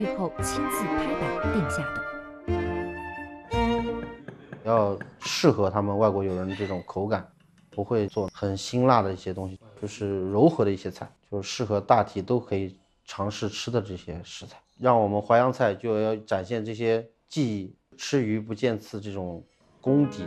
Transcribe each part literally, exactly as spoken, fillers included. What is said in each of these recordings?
后亲自拍板定下的。要适合他们外国友人这种口感，不会做很辛辣的一些东西，就是柔和的一些菜，就是适合大体都可以尝试吃的这些食材。让我们淮扬菜就要展现这些技吃鱼不见刺这种功底。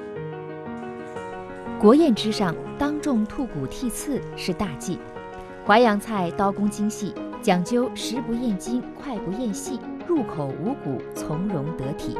国宴之上，当众吐骨剔刺是大忌。淮扬菜刀工精细，讲究食不厌精，快不厌细，入口无骨，从容得体。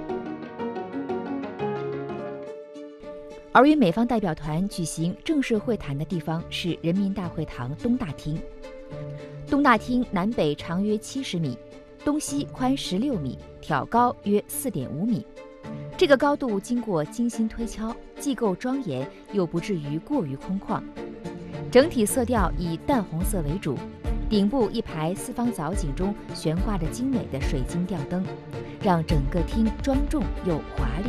而与美方代表团举行正式会谈的地方是人民大会堂东大厅。东大厅南北长约七十米，东西宽十六米，挑高约四点五米。这个高度经过精心推敲，既够庄严，又不至于过于空旷。整体色调以淡红色为主，顶部一排四方藻井中悬挂着精美的水晶吊灯，让整个厅庄重又华丽。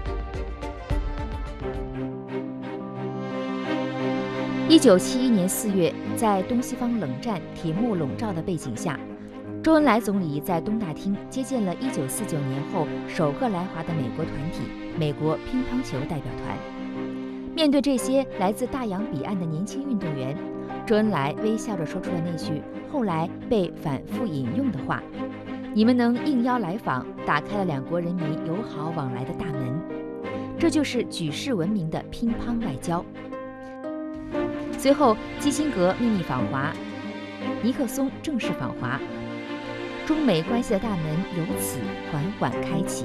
一九七一年四月，在东西方冷战铁幕笼罩的背景下，周恩来总理在东大厅接见了一九四九年后首个来华的美国团体——美国乒乓球代表团。面对这些来自大洋彼岸的年轻运动员，周恩来微笑着说出了那句后来被反复引用的话：“你们能应邀来访，打开了两国人民友好往来的大门。”这就是举世闻名的乒乓外交。随后，基辛格秘密访华，尼克松正式访华，中美关系的大门由此缓缓开启。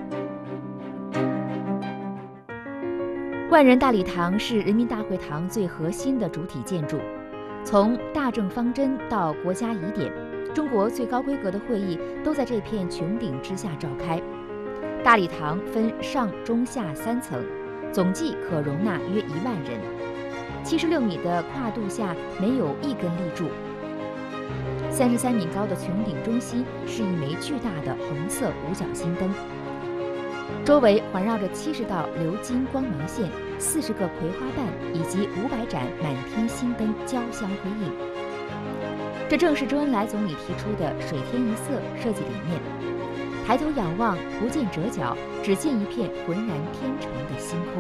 万人大礼堂是人民大会堂最核心的主体建筑，从大政方针到国家仪典，中国最高规格的会议都在这片穹顶之下召开。大礼堂分上、中、下三层，总计可容纳约一万人。七十六米的跨度下没有一根立柱。三十三米高的穹顶中心是一枚巨大的红色五角星灯，周围环绕着七十道鎏金光芒线、四十个葵花瓣以及五百盏满天星灯交相辉映。这正是周恩来总理提出的“水天一色”设计理念。抬头仰望，不见折角，只见一片浑然天成的星空。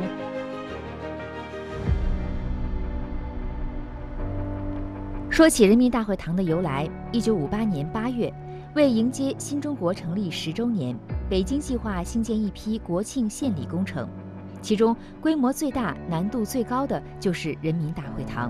说起人民大会堂的由来，一九五八年八月，为迎接新中国成立十周年，北京计划兴建一批国庆献礼工程，其中规模最大、难度最高的就是人民大会堂。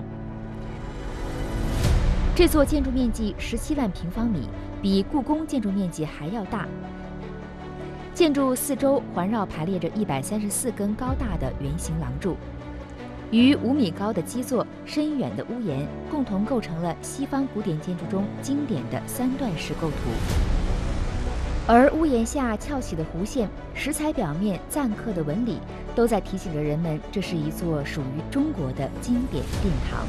这座建筑面积十七万平方米，比故宫建筑面积还要大。建筑四周环绕排列着一百三十四根高大的圆形廊柱。与五米高的基座、深远的屋檐共同构成了西方古典建筑中经典的三段式构图，而屋檐下翘起的弧线、石材表面錾刻的纹理，都在提醒着人们，这是一座属于中国的经典殿堂。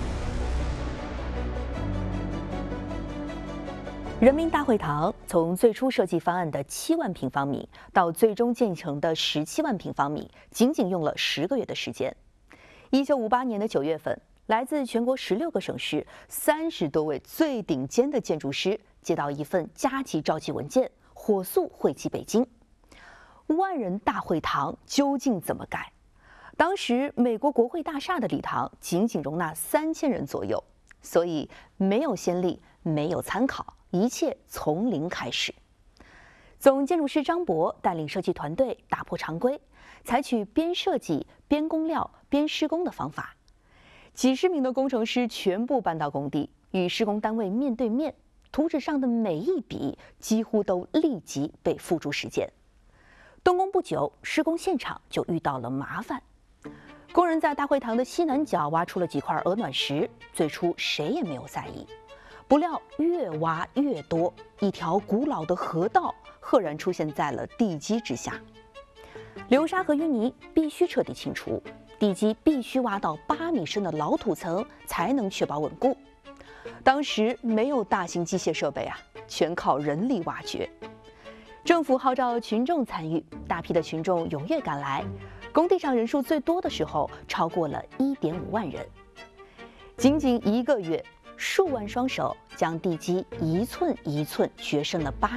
人民大会堂从最初设计方案的七万平方米到最终建成的十七万平方米，仅仅用了十个月的时间。一九五八年的九月份，来自全国十六个省市三十多位最顶尖的建筑师接到一份加急召集文件，火速汇集北京。万人大会堂究竟怎么改？当时美国国会大厦的礼堂仅仅容纳三千人左右，所以没有先例，没有参考，一切从零开始。总建筑师张博带领设计团队打破常规，采取边设计边工料边施工的方法，几十名的工程师全部搬到工地，与施工单位面对面，图纸上的每一笔几乎都立即被付诸实践。动工不久，施工现场就遇到了麻烦。工人在大会堂的西南角挖出了几块鹅卵石，最初谁也没有在意，不料越挖越多，一条古老的河道赫然出现在了地基之下。流沙和淤泥必须彻底清除，地基必须挖到八米深的老土层，才能确保稳固。当时没有大型机械设备啊，全靠人力挖掘。政府号召群众参与，大批的群众踊跃赶来，工地上人数最多的时候超过了一点五万人。仅仅一个月， 数万双手将地基一寸一寸掘深了八